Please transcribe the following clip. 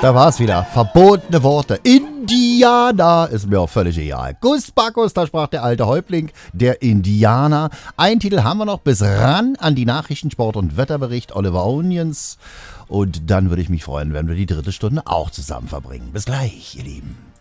Da war es wieder. Verbotene Worte. Indianer ist mir auch völlig egal. Gus Bacchus, da sprach der alte Häuptling, der Indianer. Einen Titel haben wir noch bis ran an die Nachrichten, Sport und Wetterbericht Oliver Onions. Und dann würde ich mich freuen, wenn wir die dritte Stunde auch zusammen verbringen. Bis gleich, ihr Lieben.